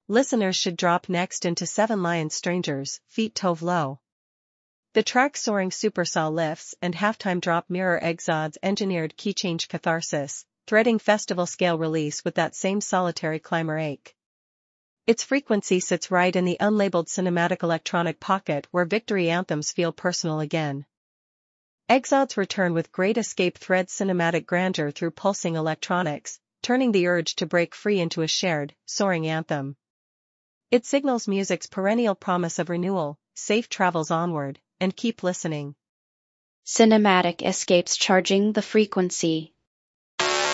listeners should drop next into Seven Lions Strangers, Feet Tove Lo. The track Soaring Supersaw lifts and halftime drop mirror Exod's engineered key change catharsis, threading festival-scale release with that same solitary climber ache. Its frequency sits right in the unlabeled cinematic electronic pocket where victory anthems feel personal again. Exod's return with Great Escape threads cinematic grandeur through pulsing electronics, turning the urge to break free into a shared, soaring anthem. It signals music's perennial promise of renewal, safe travels onward, and keep listening. Cinematic escapes charging the frequency.